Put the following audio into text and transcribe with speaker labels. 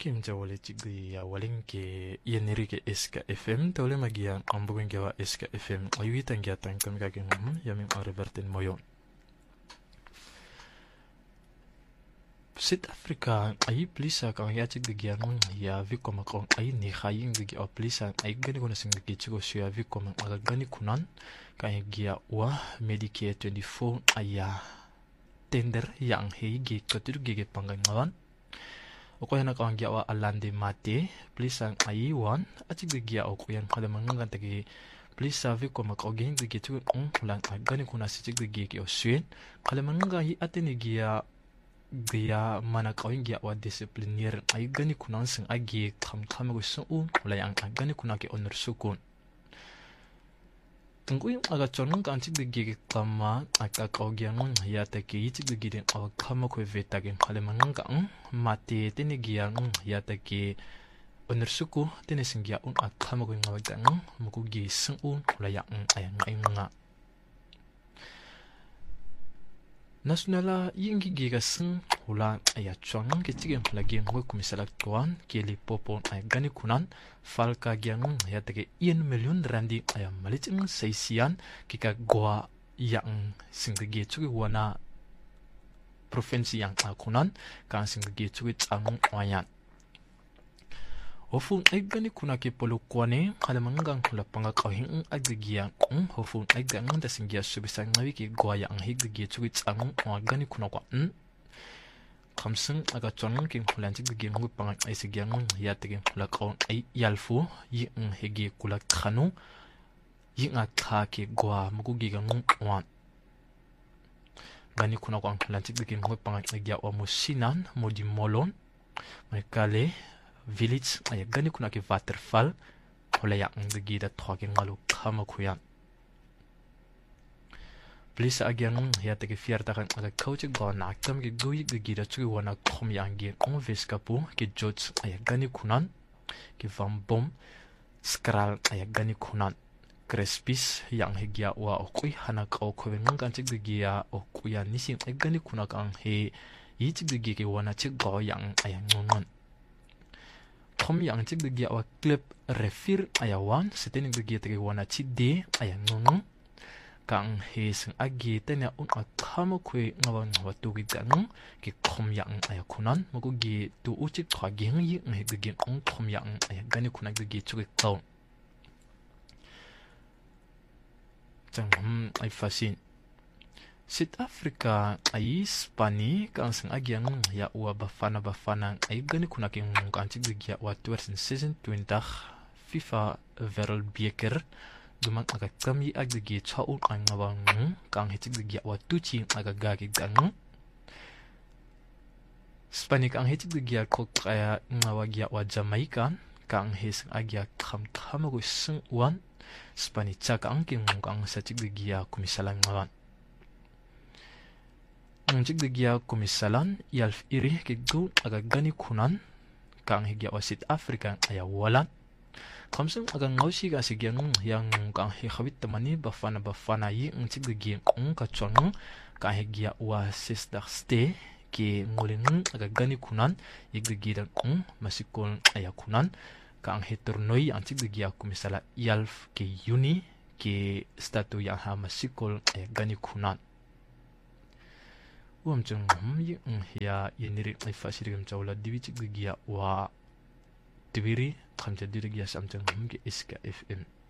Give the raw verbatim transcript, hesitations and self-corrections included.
Speaker 1: Kim jawale chigri ya walin ke yeniri ke eska F M tole magia ambugun gewa eska F M ayuita ngia tan kam ka gen yamin Robertin moyon South Africa ay plisa ka ya chigri gian ya vi koma kon ay ni khayin gi o plisa ay gani gona sing gi chigo ya vi koma aga gani kunan ka gia wa Medicare twenty-four aya tender yang hegi kotur gi pangan ngawan Okoyan ka angya wa alande mate please ang aiwan ati gya okoyan kada mangan tagi please ave ko makogin gi tu on plan agani kuna siti gi gi osuen kada manga hi atene gya gya mana ka angya wa discipliner ay gani kuna sing agi kham kham go su la yang agani kuna ke onur sukun Tunggu aga chonung kan chig gi kama aka kogyan ya ta ki chig gi den aw kama ko veta gen khale manga mate tene giang ya ta ki onersuku tene singya un akama ko ngawa gang muku gi sung un la ya ayang nga Nasionala yingi gi ga sung hula aya chong ke chig lagi ngo kumisalak tuan ke li popon ay gani kunan falka gyang ya ta ke yen million randi aya maliching seisian kika goa yang singgi chugi wana provinsi yang akunan kan singgi chugi tsang wayan Hofun ay gani kuna ke polo kwane kalamangang kula panga kahin agigiya um hofun ay gang da singya subisa ngawi ke goa yang higgi chugi tsang wa gani kuna kwa um kamsung aga chonung king hulan chig gi ngu panga ay sigyang ya tege kula kaun ay yalfu yi ng higi kula khanu yi nga kha ke goa mugu gi gang wan gani kuna kwa hulan chig gi ngu panga ay ya wa musinan modi molon merkale village ay gani kuna ke waterfall hola ya ng gi da thoge ngalu khama khuyan Please again ya tege fierta kan aga coach go na kam ge go yi gi da chu wana khom yang ge on veskapu ke George ay gani kunan ke van bom skral ay gani kunan crespis yang he gya wa okui hana ka ko ngang kan chi gi ya okuya nisin ay gani kuna kan he yi chi gi ge wana chi go yang ay ngon khom yang chi gi ya wa clip refir ay wan seten gi tege wana chi de ay ngon Kang he sing agi tena un akama kwe ngawan watu gi gang ki khom yang ay kunan mugo gi tu uchi kha gi ngi ngi gi on khom yang ay gani kuna gi chu gi kaw Tang ay fasin South Africa ay Spani kang sing agi ang ya wa bafana bafana ay gani kuna ki ngan chi gi wa twenty twenty FIFA Wereldbeker Dumang aga kami agagi chau ang ngawang kang hitig gi wa tuchi aga gagi gang Spanik ang hitig gi ko kaya ngawagi wa Jamaica kang his agya kham kham go sung wan Spani chaka ang king kang sa tig gi kumisalan ngawan Ang tig gi kumisalan yalf iri ki go aga gani kunan kang higya wa South Africa aya walan Kamsung aga ngausi ga sigyang yang kang he khawit tamani bafana bafana yi ng chiggi ng ka chong ka he gya wa sister stay ki ngulin aga gani kunan yiggi da ng masikol aya kunan kang he turnoi ang chiggi gya kumisala yalf ke uni ke statu yang ha masikol aya gani kunan Uam chung yi ng ya yeniri ay fasirigam chawla diwi chiggi gya wa Tibiri kamja diri gya samtang humge iska F M